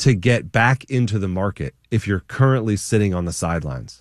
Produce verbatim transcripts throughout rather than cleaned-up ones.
to get back into the market if you're currently sitting on the sidelines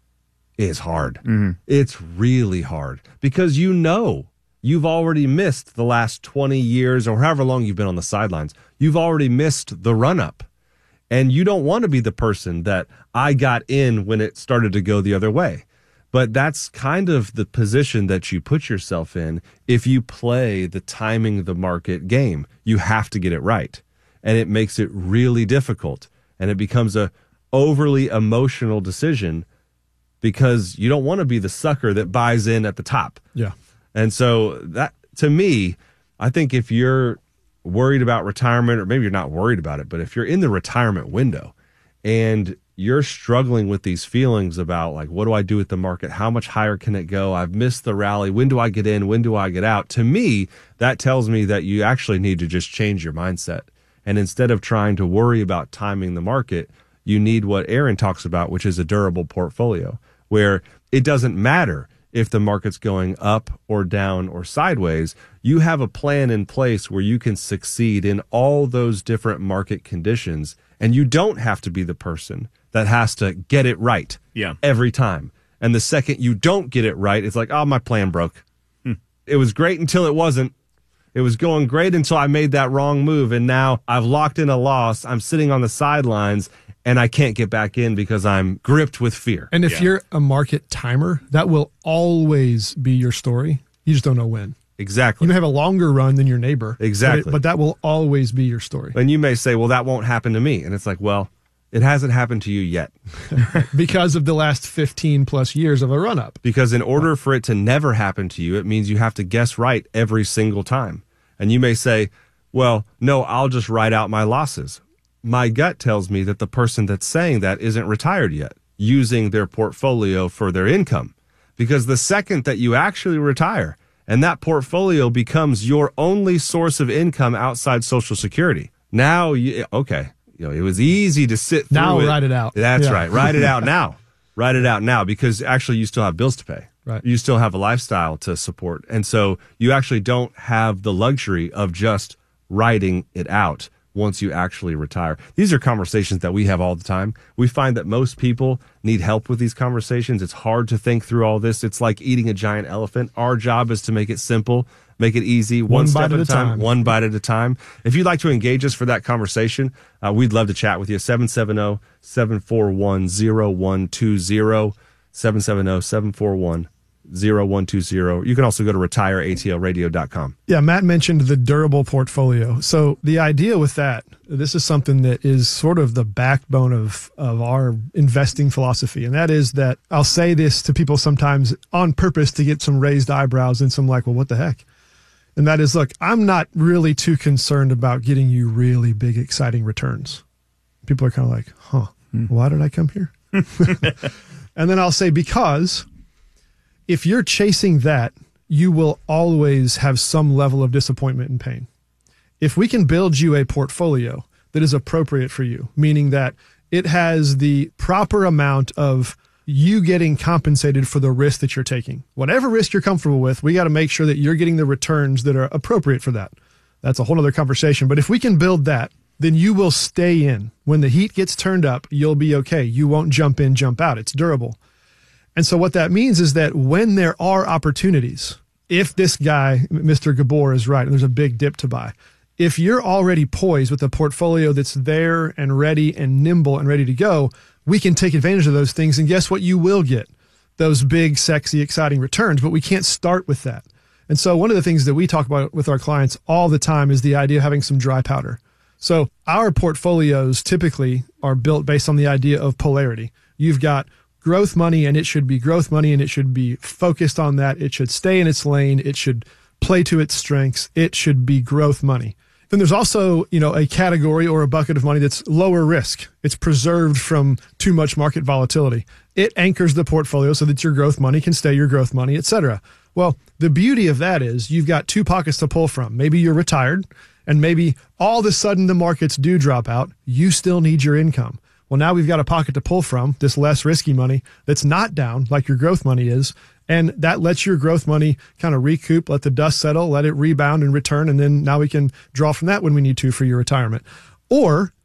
is hard. Mm-hmm. It's really hard because you know you've already missed the last twenty years or however long you've been on the sidelines. You've already missed the run-up. And you don't want to be the person that I got in when it started to go the other way. But that's kind of the position that you put yourself in if you play the timing the market game. You have to get it right. And it makes it really difficult. And it becomes a overly emotional decision because you don't want to be the sucker that buys in at the top. Yeah. And so that, to me, I think if you're worried about retirement, or maybe you're not worried about it, but if you're in the retirement window and you're struggling with these feelings about like, what do I do with the market? How much higher can it go? I've missed the rally. When do I get in? When do I get out? To me, that tells me that you actually need to just change your mindset. And instead of trying to worry about timing the market, you need what Aaron talks about, which is a durable portfolio, where it doesn't matter if the market's going up or down or sideways. You have a plan in place where you can succeed in all those different market conditions, and you don't have to be the person that has to get it right yeah. every time. And the second you don't get it right, it's like, oh, my plan broke. Hmm. It was great until it wasn't. It was going great until I made that wrong move, and now I've locked in a loss. I'm sitting on the sidelines, and I can't get back in because I'm gripped with fear. And if yeah. you're a market timer, that will always be your story. You just don't know when. Exactly. You may have a longer run than your neighbor. Exactly. But, it, but that will always be your story. And you may say, well, that won't happen to me. And it's like, well, it hasn't happened to you yet. Because of the last fifteen plus years of a run-up. Because in order for it to never happen to you, it means you have to guess right every single time. And you may say, well, no, I'll just write out my losses. My gut tells me that the person that's saying that isn't retired yet, using their portfolio for their income. Because the second that you actually retire and that portfolio becomes your only source of income outside Social Security, now, you, okay, you know, it was easy to sit through now it. Now write it out. That's yeah. right. Write it out now. Write it out now because actually you still have bills to pay. Right. You still have a lifestyle to support. And so you actually don't have the luxury of just writing it out once you actually retire. These are conversations that we have all the time. We find that most people need help with these conversations. It's hard to think through all this. It's like eating a giant elephant. Our job is to make it simple, make it easy, one, one step bite at a time, time, one bite at a time. If you'd like to engage us for that conversation, uh, we'd love to chat with you. seven seven zero, seven four one, zero one two zero, seven seven zero, seven four one, zero one two zero. You can also go to retire A T L radio dot com. Yeah, Matt mentioned the durable portfolio. So the idea with that, this is something that is sort of the backbone of, of our investing philosophy. And that is that I'll say this to people sometimes on purpose to get some raised eyebrows and some like, well, what the heck? And that is, look, I'm not really too concerned about getting you really big, exciting returns. People are kind of like, huh, hmm. why did I come here? And then I'll say, because if you're chasing that, you will always have some level of disappointment and pain. If we can build you a portfolio that is appropriate for you, meaning that it has the proper amount of you getting compensated for the risk that you're taking. Whatever risk you're comfortable with, we got to make sure that you're getting the returns that are appropriate for that. That's a whole other conversation. But if we can build that, then you will stay in. When the heat gets turned up, you'll be okay. You won't jump in, jump out. It's durable. And so what that means is that when there are opportunities, if this guy, Mister Gabor, is right, and there's a big dip to buy, if you're already poised with a portfolio that's there and ready and nimble and ready to go, we can take advantage of those things. And guess what? You will get those big, sexy, exciting returns, but we can't start with that. And so one of the things that we talk about with our clients all the time is the idea of having some dry powder. So our portfolios typically are built based on the idea of polarity. You've got growth money, and it should be growth money, and it should be focused on that. It should stay in its lane. It should play to its strengths. It should be growth money. Then there's also, you know, a category or a bucket of money that's lower risk. It's preserved from too much market volatility. It anchors the portfolio so that your growth money can stay your growth money, et cetera. Well, the beauty of that is you've got two pockets to pull from. Maybe you're retired, and maybe all of a sudden the markets do drop out. You still need your income. Well, now we've got a pocket to pull from, this less risky money that's not down like your growth money is. And that lets your growth money kind of recoup, let the dust settle, let it rebound and return. And then now we can draw from that when we need to for your retirement. Or